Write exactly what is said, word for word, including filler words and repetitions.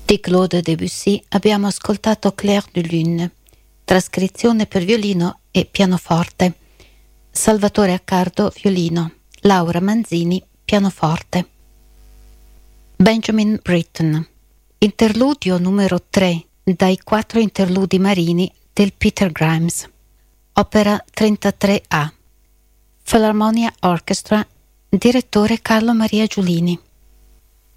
Di Claude Debussy abbiamo ascoltato Clair de Lune, trascrizione per violino e pianoforte. Salvatore Accardo, violino. Laura Manzini, pianoforte. Benjamin Britten, interludio numero tre dai quattro interludi marini del Peter Grimes, opera trentatré A. Philharmonia Orchestra, direttore Carlo Maria Giulini.